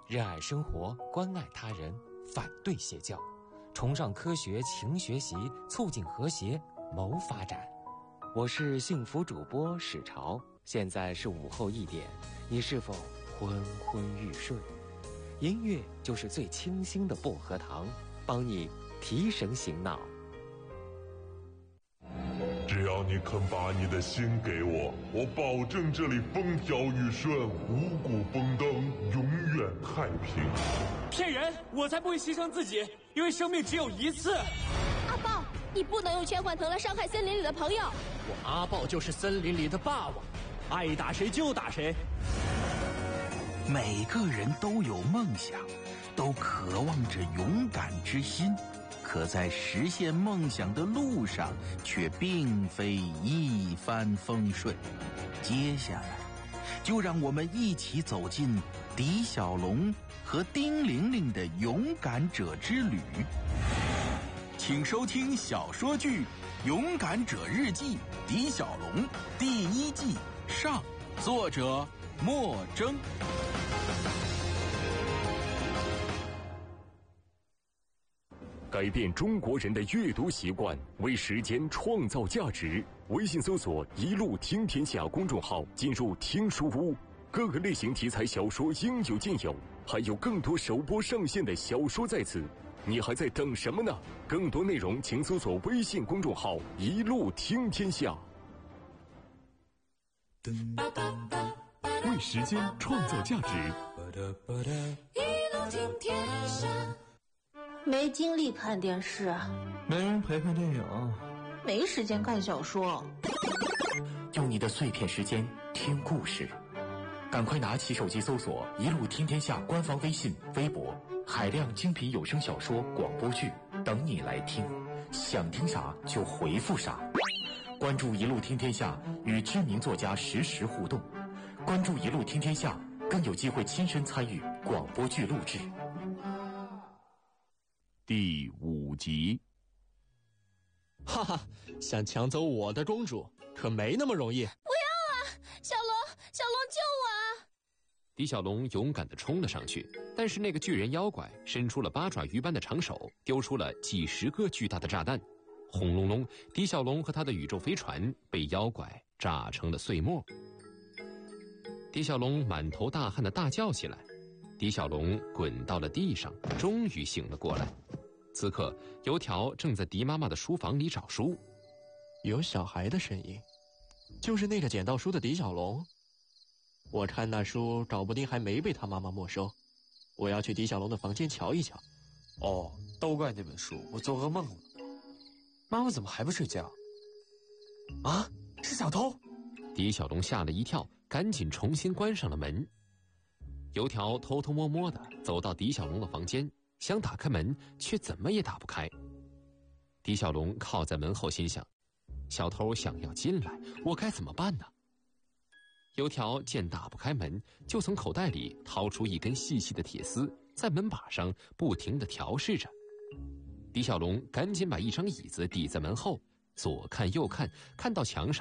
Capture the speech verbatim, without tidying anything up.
热爱生活，关爱他人，反对邪教，崇尚科学，勤学习，促进和谐，谋发展。我是幸福主播史潮，现在是午后一点，你是否昏昏欲睡？音乐就是最清新的薄荷糖，帮你提神醒脑。 只要你肯把你的心给我，我保证这里风调雨顺，五谷丰登，永远太平。 骗人！我才不会牺牲自己，因为生命只有一次。 阿豹，你不能用圈换藤来伤害森林里的朋友。 我阿豹就是森林里的霸王，爱打谁就打谁。 每个人都有梦想，都渴望着勇敢之心。可在实现梦想的路上，却并非一帆风顺。接下来，就让我们一起走进狄小龙和丁玲玲的勇敢者之旅。请收听小说剧《勇敢者日记》狄小龙第一季上，作者莫征。 改变中国人的阅读习惯，为时间创造价值。微信搜索“一路听天下”公众号，进入听书屋，各个类型题材小说应有尽有，还有更多首播上线的小说在此。你还在等什么呢？更多内容请搜索微信公众号“一路听天下”。为时间创造价值。 一路听天下。 没精力看电视， 没人陪看电影， 没时间看小说。 用你的碎片时间听故事，赶快拿起手机搜索“一路听天下”官方微信、微博，海量精品有声小说、广播剧等你来听。想听啥就回复啥。关注“一路听天下”，与知名作家实时互动。关注“一路听天下”，更有机会亲身参与广播剧录制。 第五集。 哈哈，想抢走我的公主可没那么容易。不要啊，小龙，小龙救我啊！ 狄小龙勇敢地冲了上去，但是那个巨人妖怪伸出了八爪鱼般的长手，丢出了几十个巨大的炸弹。轰隆隆，狄小龙和他的宇宙飞船被妖怪炸成了碎末。狄小龙满头大汗地大叫起来。狄小龙滚到了地上，终于醒了过来。此刻，油条正在狄妈妈的书房里找书。 有小孩的声音，就是那个捡到书的狄小龙。我看那书搞不定还没被他妈妈没收，我要去狄小龙的房间瞧一瞧。 哦，都怪那本书，我做噩梦了。妈妈怎么还不睡觉？啊，是小偷！ 狄小龙吓了一跳，赶紧重新关上了门。油条偷偷摸摸地走到狄小龙的房间，想打开门，却怎么也打不开。狄小龙靠在门后，心想：小偷想要进来，我该怎么办呢？油条见打不开门，就从口袋里掏出一根细细的铁丝，在门把上不停地调试着。狄小龙赶紧把一张椅子抵在门后，左看右看，看到墙上